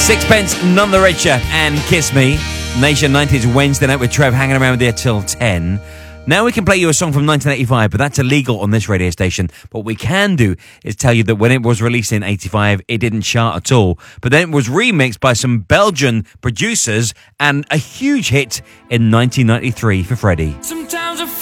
Sixpence None the Richer and Kiss Me. Nation 90s Wednesday night with Trev hanging around with you till 10. Now we can play you a song from 1985, but that's illegal on this radio station. But what we can do is tell you that when it was released in 85, it didn't chart at all. But then it was remixed by some Belgian producers and a huge hit in 1993 for Freddie. Sometimes I